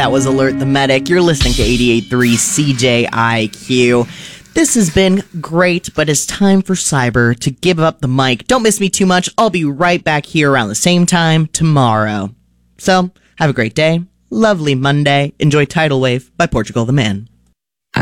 That was Alert the Medic. You're listening to 88.3 CJIQ. This has been great, but it's time for Cyber to give up the mic. Don't miss me too much. I'll be right back here around the same time tomorrow. So, have a great day. Lovely Monday. Enjoy Tidal Wave by Portugal the Man.